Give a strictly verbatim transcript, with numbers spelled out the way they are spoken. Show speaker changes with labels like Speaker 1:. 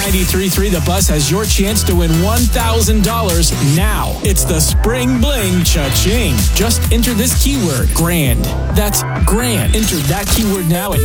Speaker 1: ninety-three point three The Buzz has your chance to win one thousand dollars now. It's the Spring Bling Cha-Ching. Just enter this keyword, grand. That's grand. Enter that keyword now at